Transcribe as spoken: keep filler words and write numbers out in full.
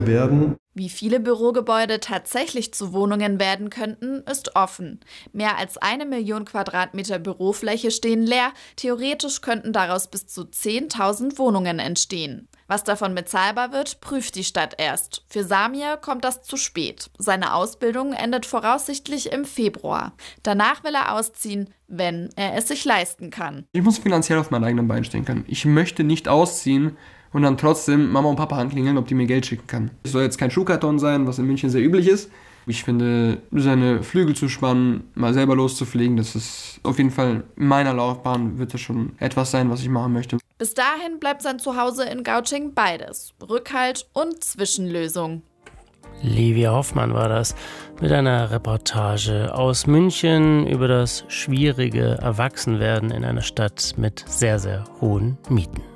werden. Wie viele Bürogebäude tatsächlich zu Wohnungen werden könnten, ist offen. Mehr als eine Million Quadratmeter Bürofläche stehen leer. Theoretisch könnten daraus bis zu zehntausend Wohnungen entstehen. Was davon bezahlbar wird, prüft die Stadt erst. Für Samir kommt das zu spät. Seine Ausbildung endet voraussichtlich im Februar. Danach will er ausziehen, wenn er es sich leisten kann. Ich muss finanziell auf meinen eigenen Beinen stehen können. Ich möchte nicht ausziehen und dann trotzdem Mama und Papa anklingeln, ob die mir Geld schicken kann. Es soll jetzt kein Schuhkarton sein, was in München sehr üblich ist. Ich finde, seine Flügel zu spannen, mal selber loszufliegen, das ist auf jeden Fall in meiner Laufbahn, wird das schon etwas sein, was ich machen möchte. Bis dahin bleibt sein Zuhause in Gauting beides: Rückhalt und Zwischenlösung. Livia Hoffmann war das mit einer Reportage aus München über das schwierige Erwachsenwerden in einer Stadt mit sehr, sehr hohen Mieten.